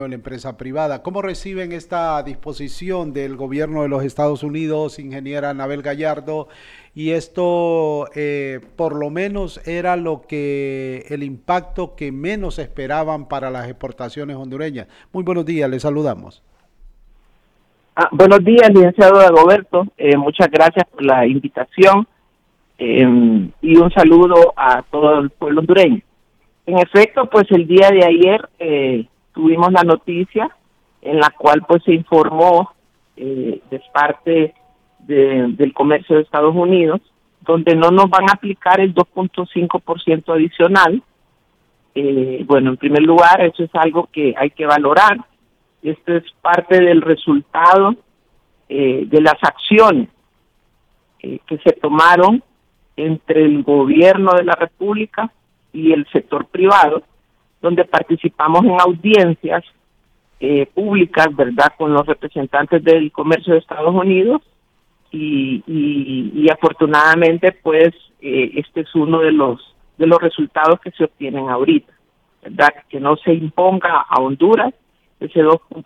la empresa privada. ¿Cómo reciben esta disposición del gobierno de los Estados Unidos, ingeniera Anabel Gallardo? Y esto, por lo menos, era el impacto que menos esperaban para las exportaciones hondureñas. Muy buenos días, les saludamos. Buenos días, licenciado Dagoberto. Muchas gracias por la invitación y un saludo a todo el pueblo hondureño. En efecto, pues el día de ayer tuvimos la noticia en la cual pues se informó de parte del comercio de Estados Unidos, donde no nos van a aplicar el 2.5% adicional. Bueno, en primer lugar, eso es algo que hay que valorar. Esto es parte del resultado de las acciones que se tomaron entre el gobierno de la República y el sector privado, donde participamos en audiencias públicas, ¿verdad?, con los representantes del comercio de Estados Unidos y afortunadamente, pues, este es uno de los resultados que se obtienen ahorita, ¿verdad?, que no se imponga a Honduras ese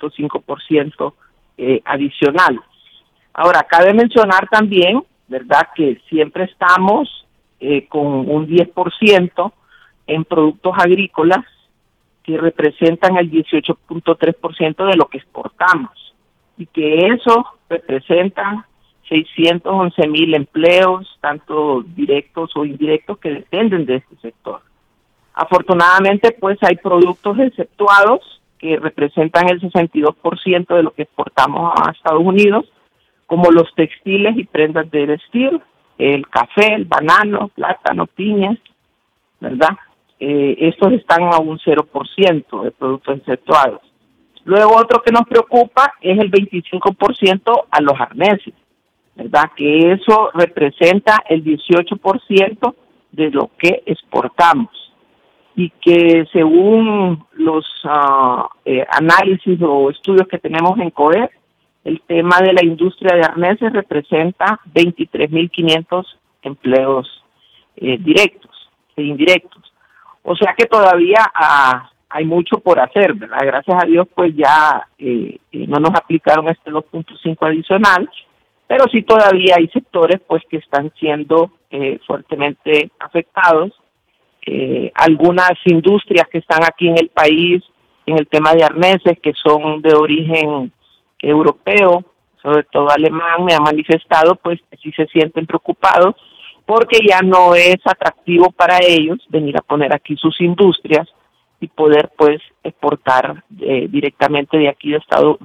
2.5% adicional. Ahora, cabe mencionar también, ¿verdad?, que siempre estamos con un 10% en productos agrícolas que representan el 18.3% de lo que exportamos y que eso representa 611,000 empleos, tanto directos o indirectos, que dependen de este sector. Afortunadamente, pues hay productos exceptuados que representan el 62% de lo que exportamos a Estados Unidos, como los textiles y prendas de vestir, el café, el banano, plátano, piñas, ¿verdad? Estos están a un 0% de productos exceptuados. Luego otro que nos preocupa es el 25% a los arneses, ¿verdad? Que eso representa el 18% de lo que exportamos y que según los análisis o estudios que tenemos en COER, el tema de la industria de arneses representa 23,500 empleos directos e indirectos. O sea que todavía hay mucho por hacer, ¿verdad? Gracias a Dios, pues ya no nos aplicaron este 2.5 adicional, pero sí todavía hay sectores pues que están siendo fuertemente afectados. Algunas industrias que están aquí en el país, en el tema de arneses, que son de origen europeo, sobre todo alemán, me han manifestado pues que sí se sienten preocupados porque ya no es atractivo para ellos venir a poner aquí sus industrias y poder pues exportar directamente de aquí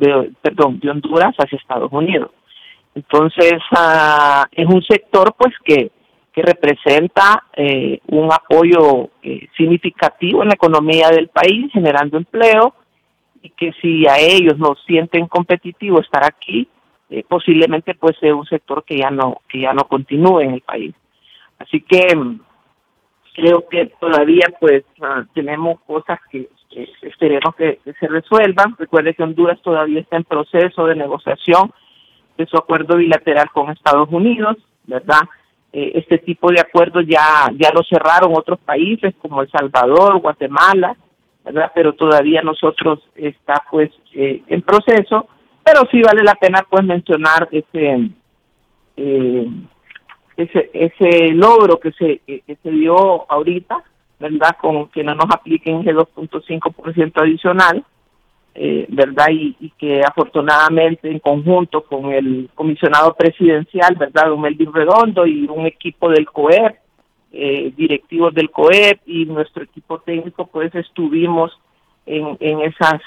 de Honduras hacia Estados Unidos. Entonces es un sector pues que representa un apoyo significativo en la economía del país, generando empleo, y que si a ellos no sienten competitivo estar aquí, posiblemente pues sea un sector que ya no continúe en el país. Así que creo que todavía pues tenemos cosas que esperemos que se resuelvan. Recuerde que Honduras todavía está en proceso de negociación de su acuerdo bilateral con Estados Unidos, ¿verdad? Este tipo de acuerdos ya lo cerraron otros países como El Salvador, Guatemala, ¿verdad? Pero todavía nosotros está pues en proceso, pero sí vale la pena pues mencionar ese logro que se dio ahorita, ¿verdad? Con que no nos apliquen ese 2.5% adicional, ¿verdad? Y que afortunadamente en conjunto con el comisionado presidencial, ¿verdad?, don Melvin Redondo y un equipo del COEP, directivos del COEP y nuestro equipo técnico, pues estuvimos en esas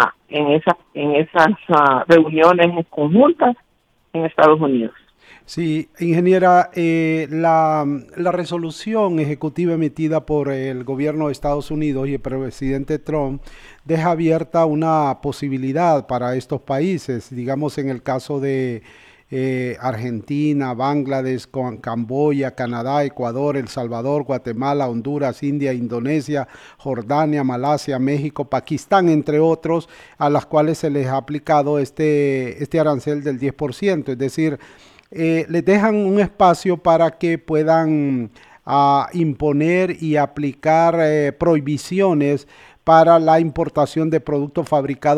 reuniones conjuntas en Estados Unidos. Sí, ingeniera, la resolución ejecutiva emitida por el gobierno de Estados Unidos y el presidente Trump deja abierta una posibilidad para estos países, digamos en el caso de Argentina, Bangladesh, Camboya, Canadá, Ecuador, El Salvador, Guatemala, Honduras, India, Indonesia, Jordania, Malasia, México, Pakistán, entre otros, a las cuales se les ha aplicado este arancel del 10%, es decir, les dejan un espacio para que puedan imponer y aplicar prohibiciones para la importación de productos fabricados